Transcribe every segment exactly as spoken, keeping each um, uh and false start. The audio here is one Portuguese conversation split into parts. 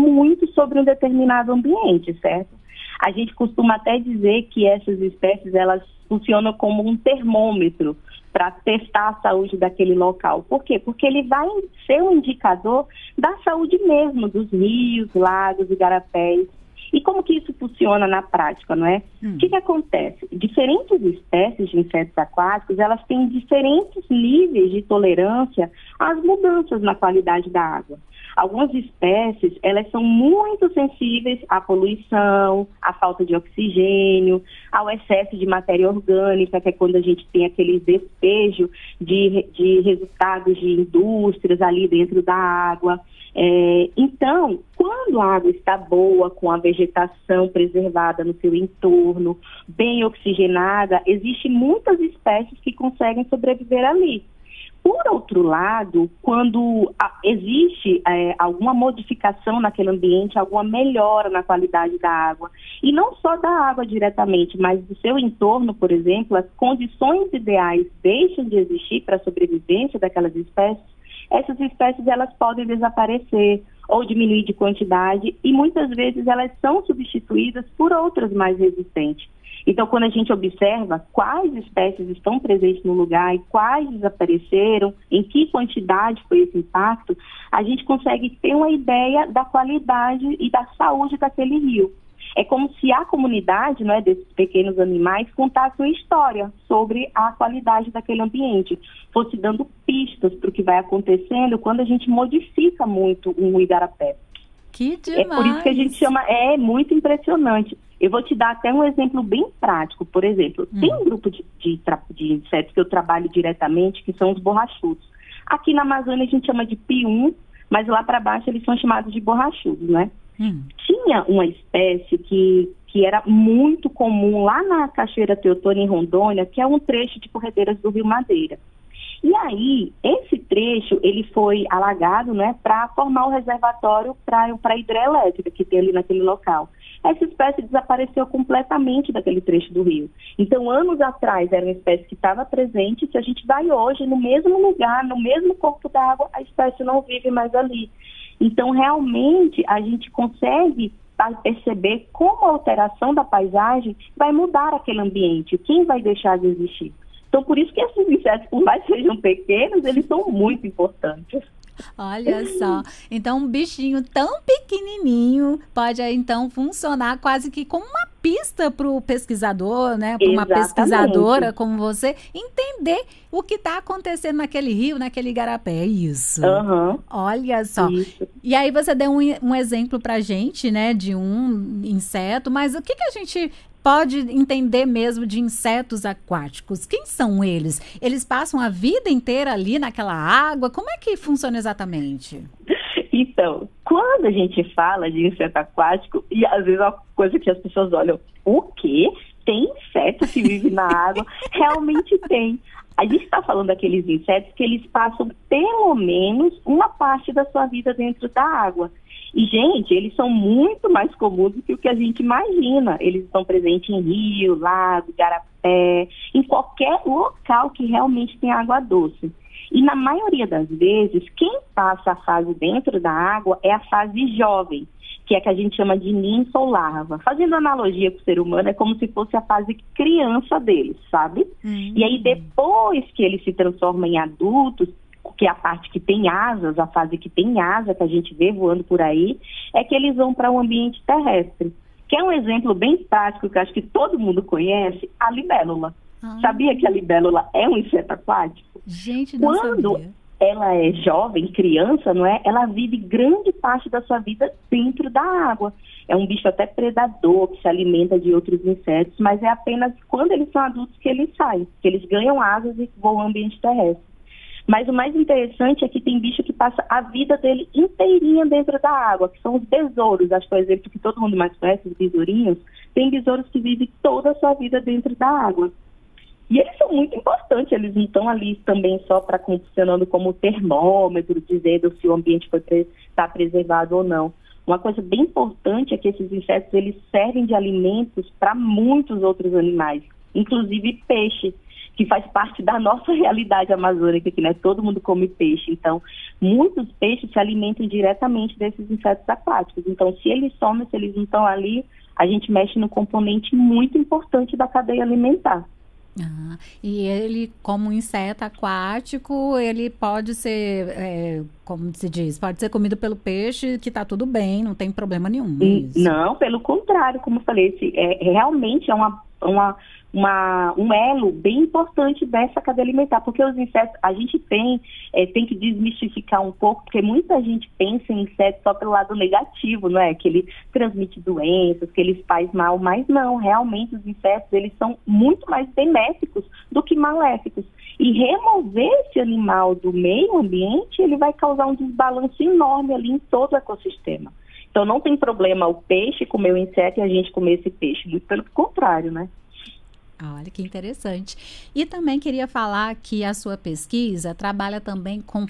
muito sobre um determinado ambiente, certo? A gente costuma até dizer que essas espécies, elas funcionam como um termômetro para testar a saúde daquele local. Por quê? Porque ele vai ser um indicador da saúde mesmo dos rios, lagos, igarapés. E como que isso funciona na prática, não é? Hum. O que que acontece? Diferentes espécies de insetos aquáticos, elas têm diferentes níveis de tolerância às mudanças na qualidade da água. Algumas espécies, elas são muito sensíveis à poluição, à falta de oxigênio, ao excesso de matéria orgânica, que é quando a gente tem aquele despejo de, de resultados de indústrias ali dentro da água. É, então, quando a água está boa, com a vegetação preservada no seu entorno, bem oxigenada, existem muitas espécies que conseguem sobreviver ali. Por outro lado, quando existe é, alguma modificação naquele ambiente, alguma melhora na qualidade da água, e não só da água diretamente, mas do seu entorno, por exemplo, as condições ideais deixam de existir para a sobrevivência daquelas espécies, essas espécies elas podem desaparecer ou diminuir de quantidade e muitas vezes elas são substituídas por outras mais resistentes. Então, quando a gente observa quais espécies estão presentes no lugar e quais desapareceram, em que quantidade foi esse impacto, a gente consegue ter uma ideia da qualidade e da saúde daquele rio. É como se a comunidade, né, desses pequenos animais contasse uma história sobre a qualidade daquele ambiente, fosse dando pistas para o que vai acontecendo quando a gente modifica muito um igarapé. Que demais! É por isso que a gente chama, é muito impressionante. Eu vou te dar até um exemplo bem prático. Por exemplo, hum. tem um grupo de, de, de insetos que eu trabalho diretamente, que são os borrachudos. Aqui na Amazônia a gente chama de pium, mas lá para baixo eles são chamados de borrachudos, né? Hum. Tinha uma espécie que, que era muito comum lá na Cachoeira Teotônia, em Rondônia, que é um trecho de corredeiras do Rio Madeira. E aí, esse trecho, ele foi alagado, né, para formar o reservatório para a hidrelétrica que tem ali naquele local. Essa espécie desapareceu completamente daquele trecho do rio. Então, anos atrás, era uma espécie que estava presente. Se a gente vai hoje no mesmo lugar, no mesmo corpo d'água, a espécie não vive mais ali. Então, realmente, a gente consegue perceber como a alteração da paisagem vai mudar aquele ambiente. Quem vai deixar de existir? Então, por isso que esses insetos, por mais que sejam pequenos, eles são muito importantes. Olha só, então um bichinho tão pequenininho pode então funcionar quase que como uma pista para o pesquisador, né? Para uma pesquisadora como você entender o que está acontecendo naquele rio, naquele igarapé. É isso. Uhum. Olha só. Isso. E aí você deu um, um exemplo para a gente, né? De um inseto, mas o que, que a gente pode entender mesmo de insetos aquáticos? Quem são eles? Eles passam a vida inteira ali naquela água? Como é que funciona exatamente? Então, quando a gente fala de inseto aquático, e às vezes é uma coisa que as pessoas olham, o quê? Tem inseto que vive na água? Realmente tem. A gente está falando daqueles insetos que eles passam pelo menos uma parte da sua vida dentro da água. E, gente, eles são muito mais comuns do que o que a gente imagina. Eles estão presentes em rio, lago, igarapé, em qualquer local que realmente tem água doce. E, na maioria das vezes, quem passa a fase dentro da água é a fase jovem, que é a que a gente chama de ninfa ou larva. Fazendo analogia com o ser humano, é como se fosse a fase criança deles, sabe? Uhum. E aí, depois que eles se transformam em adultos, que é a parte que tem asas, a fase que tem asa, que a gente vê voando por aí, é que eles vão para o ambiente terrestre. Que é um exemplo bem prático, que eu acho que todo mundo conhece, a libélula. Ah. Sabia que a libélula é um inseto aquático? Gente, não Quando sabia. Ela é jovem, criança, não é? Ela vive grande parte da sua vida dentro da água. É um bicho até predador, que se alimenta de outros insetos, mas é apenas quando eles são adultos que eles saem, que eles ganham asas e voam ao ambiente terrestre. Mas o mais interessante é que tem bicho que passa a vida dele inteirinha dentro da água, que são os besouros. Acho que é o exemplo que todo mundo mais conhece, os besourinhos. Tem besouros que vivem toda a sua vida dentro da água. E eles são muito importantes, eles não estão ali também só para funcionando como termômetro, dizendo se o ambiente foi pre- tá preservado ou não. Uma coisa bem importante é que esses insetos eles servem de alimentos para muitos outros animais, inclusive peixe. que faz parte da nossa realidade amazônica, que né, todo mundo come peixe. Então, muitos peixes se alimentam diretamente desses insetos aquáticos. Então, se eles somem, se eles não estão ali, a gente mexe no componente muito importante da cadeia alimentar. Ah, e ele, como inseto aquático, ele pode ser, é, como se diz, pode ser comido pelo peixe, que está tudo bem, não tem problema nenhum. E, não, pelo contrário, como eu falei, esse, é, realmente é uma, uma, uma, um elo bem importante dessa cadeia alimentar, porque os insetos, a gente tem, é, tem que desmistificar um pouco, porque muita gente pensa em insetos só pelo lado negativo, não é? Que ele transmite doenças, que ele faz mal, mas não, realmente os insetos, eles são muito mais benéficos do que maléficos. E remover esse animal do meio ambiente, ele vai causar um desbalanço enorme ali em todo o ecossistema. Então não tem problema o peixe comer o inseto e a gente comer esse peixe, muito pelo contrário, né? Olha que interessante. E também queria falar que a sua pesquisa trabalha também com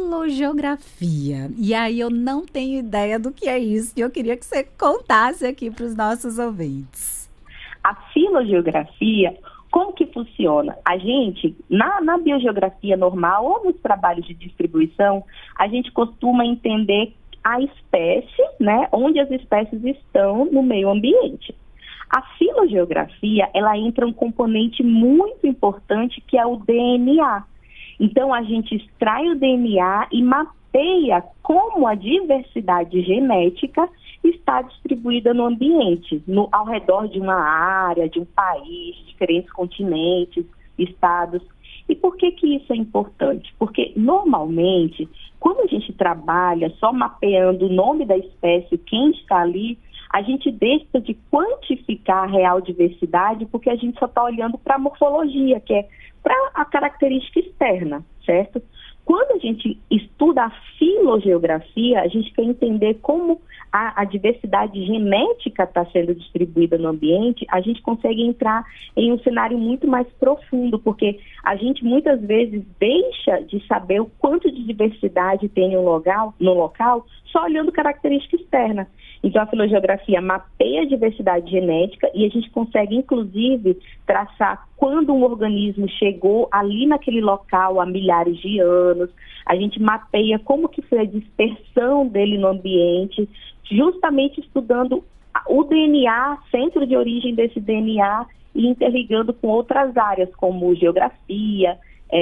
filogeografia. E aí eu não tenho ideia do que é isso. E eu queria que você contasse aqui para os nossos ouvintes. A filogeografia, como que funciona? A gente, na, na biogeografia normal ou nos trabalhos de distribuição, a gente costuma entender a espécie, né, onde as espécies estão no meio ambiente. A filogeografia, ela entra um componente muito importante que é o D N A. Então, a gente extrai o D N A e mapeia como a diversidade genética está distribuída no ambiente, no, ao redor de uma área, de um país, diferentes continentes, estados. E por que que isso é importante? Porque, normalmente, quando a gente trabalha só mapeando o nome da espécie, quem está ali, a gente deixa de quantificar a real diversidade porque a gente só está olhando para a morfologia, que é para a característica externa, certo? Quando a gente estuda a filogeografia, a gente quer entender como a, a diversidade genética está sendo distribuída no ambiente, a gente consegue entrar em um cenário muito mais profundo, porque a gente muitas vezes deixa de saber o quanto de diversidade tem no local, no local só olhando característica externa. Então, a filogeografia mapeia a diversidade genética e a gente consegue, inclusive, traçar quando um organismo chegou ali naquele local há milhares de anos. A gente mapeia como que foi a dispersão dele no ambiente, justamente estudando o D N A, centro de origem desse D N A, e interligando com outras áreas, como geografia,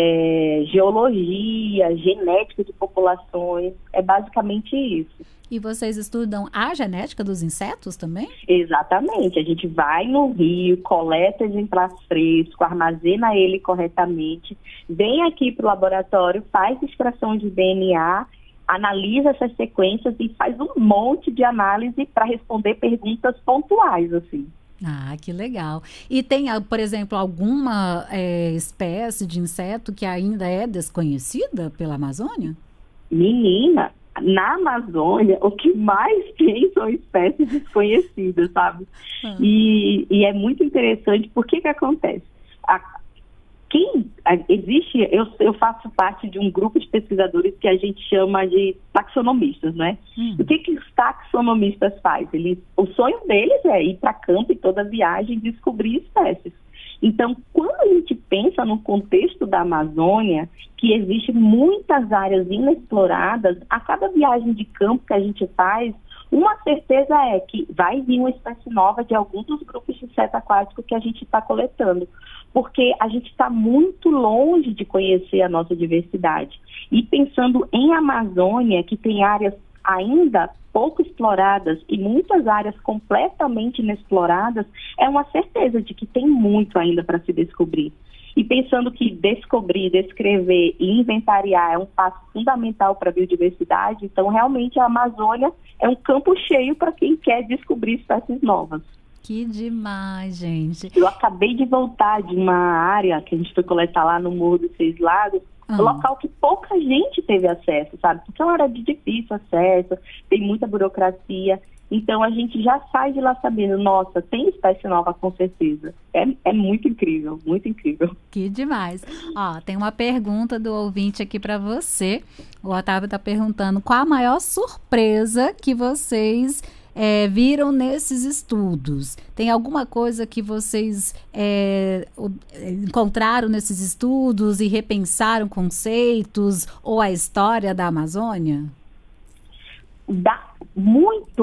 é, geologia, genética de populações. É basicamente isso. E vocês estudam a genética dos insetos também? Exatamente. A gente vai no rio, coleta exemplar fresco, armazena ele corretamente, vem aqui para o laboratório, faz extração de D N A, analisa essas sequências e faz um monte de análise para responder perguntas pontuais, assim. Ah, que legal. E tem, por exemplo, alguma é, espécie de inseto que ainda é desconhecida pela Amazônia? Menina, na Amazônia, o que mais tem são espécies desconhecidas, sabe? Hum. E, e é muito interessante, porque que acontece? A, quem, a, existe, eu, eu faço parte de um grupo de pesquisadores que a gente chama de taxonomistas, né? Hum. O que que os taxonomistas fazem? Eles, o sonho deles é ir para campo e toda viagem descobrir espécies. Então, quando a gente pensa no contexto da Amazônia, que existe muitas áreas inexploradas, a cada viagem de campo que a gente faz, uma certeza é que vai vir uma espécie nova de algum dos grupos de inseto aquático que a gente está coletando, porque a gente está muito longe de conhecer a nossa diversidade. E pensando em Amazônia, que tem áreas ainda pouco exploradas e muitas áreas completamente inexploradas, é uma certeza de que tem muito ainda para se descobrir. E pensando que descobrir, descrever e inventariar é um passo fundamental para a biodiversidade, então realmente a Amazônia é um campo cheio para quem quer descobrir espécies novas. Que demais, gente. Eu acabei de voltar de uma área que a gente foi coletar lá no Morro dos Seis Lagos, um local que pouca gente teve acesso, sabe? Porque é uma área de difícil acesso, tem muita burocracia. Então, a gente já sai de lá sabendo, nossa, tem espécie nova com certeza. É, é muito incrível, muito incrível. Que demais. Ó, tem uma pergunta do ouvinte aqui para você. O Otávio está perguntando qual a maior surpresa que vocês é, viram nesses estudos? Tem alguma coisa que vocês é, encontraram nesses estudos e repensaram conceitos ou a história da Amazônia? Dá muito